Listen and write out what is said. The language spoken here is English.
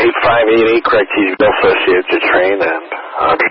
8588, correct, he's Bill Associates at Train, and